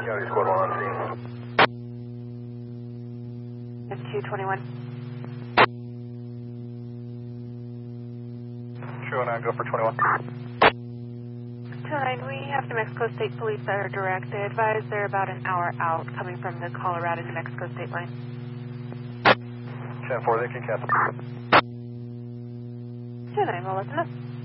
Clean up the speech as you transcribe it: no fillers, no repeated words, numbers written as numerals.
County Squad 1 on scene. It's 221. 209, go for 21. 209, we have New Mexico State Police that are direct. They advise they're about an hour out coming from the Colorado New Mexico State line. 10-4, they can cancel. 209, well, listen up.